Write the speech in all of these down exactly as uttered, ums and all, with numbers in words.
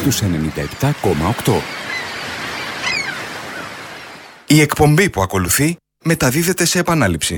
στους ενενήντα επτά κόμμα οκτώ. Η εκπομπή που ακολουθεί μεταδίδεται σε επανάληψη.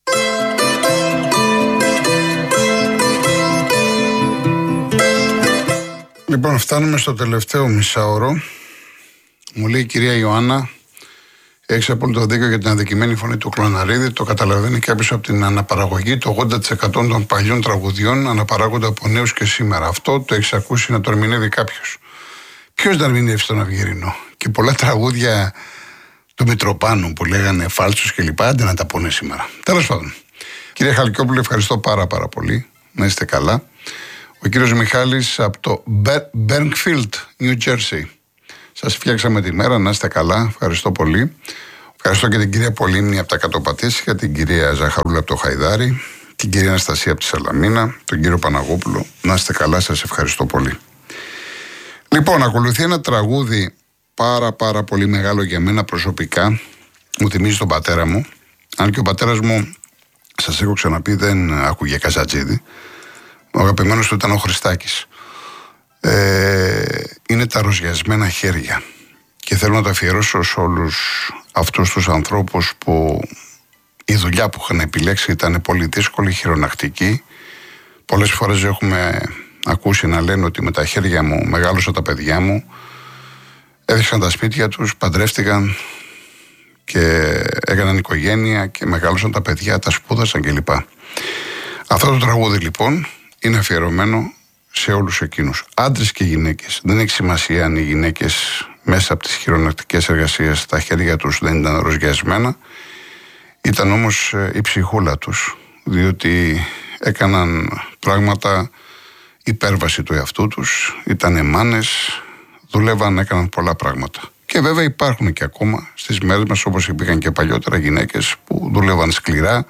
Λοιπόν, φτάνουμε στο τελευταίο μισάωρο. Μου λέει η κυρία Ιωάννα, έχεις απόλυτο δίκιο για την αδικημένη φωνή του Κλωναρίδη. Το καταλαβαίνει κάποιος από την αναπαραγωγή. Το ογδόντα τοις εκατό των παλιών τραγουδιών αναπαράγονται από νέους και σήμερα. Αυτό το έχεις ακούσει να το ερμηνεύει κάποιος. Ποιος να ερμηνεύσει τον Αυγερινό? Και πολλά τραγούδια του Μητροπάνου που λέγανε φάλτσους και λοιπά, άντε να τα πούνε σήμερα. Τέλος πάντων. Κύριε Χαλκιόπουλε, ευχαριστώ πάρα πάρα πολύ. Να είστε καλά. Ο κύριος Μιχάλης από το Μπέργκφιλντ, New Jersey. Σας φτιάξαμε τη μέρα, να είστε καλά. Ευχαριστώ πολύ. Ευχαριστώ και την κυρία Πολύμνη από τα Κατοπατήσια, την κυρία Ζαχαρούλα από το Χαϊδάρι, την κυρία Αναστασία από τη Σαλαμίνα, τον κύριο Παναγόπουλο. Να είστε καλά, σας ευχαριστώ πολύ. Λοιπόν, ακολουθεί ένα τραγούδι πάρα πάρα πολύ μεγάλο για μένα προσωπικά. Μου θυμίζει τον πατέρα μου. Αν και ο πατέρας μου, σας έχω ξαναπεί, δεν άκουγε Καζατζίδη. Ο αγαπημένος του ήταν ο Χριστάκης. Ε, είναι τα ροζιασμένα χέρια. Και θέλω να το αφιερώσω σε όλους αυτούς τους ανθρώπους που η δουλειά που είχαν επιλέξει ήταν πολύ δύσκολη, χειρονακτική. Πολλές φορές έχουμε ακούσει να λένε ότι με τα χέρια μου μεγάλωσα τα παιδιά μου. Έδειξαν τα σπίτια τους, παντρεύτηκαν και έκαναν οικογένεια και μεγάλωσαν τα παιδιά, τα σπούδασαν κλπ. Αυτό το τραγούδι λοιπόν είναι αφιερωμένο σε όλους εκείνους, άντρες και γυναίκες. Δεν έχει σημασία αν οι γυναίκες μέσα από τις χειρονακτικές εργασίες τα χέρια τους δεν ήταν ροζιασμένα. Ήταν όμως η ψυχούλα τους, διότι έκαναν πράγματα υπέρβαση του εαυτού τους, ήταν μάνες, δουλεύαν, έκαναν πολλά πράγματα. Και βέβαια υπάρχουν και ακόμα στις μέρες μας, όπως υπήρχαν και παλιότερα, γυναίκες που δούλευαν σκληρά,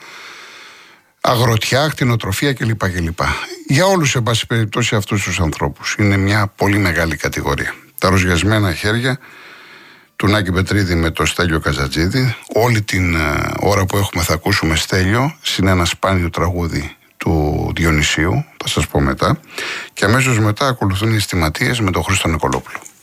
αγροτιά, κτηνοτροφία κλπ. κλπ. Για όλους, σε πάση περιπτώσει, αυτούς τους ανθρώπους. Είναι μια πολύ μεγάλη κατηγορία. Τα ροζιασμένα χέρια του Νάκη Πετρίδη με το Στέλιο Καζατζίδη. Όλη την uh, ώρα που έχουμε θα ακούσουμε Στέλιο, είναι ένα σπάνιο τραγούδι του Διονυσίου, θα σας πω μετά. Και αμέσως μετά ακολουθούν οι αισθηματίες με τον Χρήστο Νικολόπουλο.